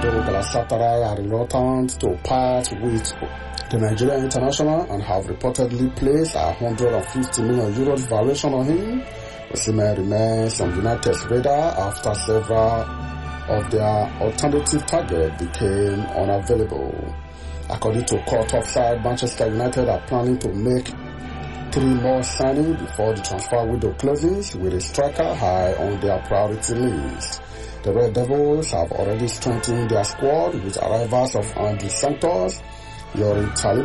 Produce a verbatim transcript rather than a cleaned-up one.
although Galatasaray are reluctant to part with the Nigerian international and have reportedly placed a one hundred fifty million euros valuation on him, Osimhen remains on United's radar after several of their alternative targets became unavailable. According to Court Offside, Manchester United are planning to make three more signings before the transfer window closes, with a striker high on their priority list. The Red Devils have already strengthened their squad with arrivals of Andrew Santos, Youri Tielemans,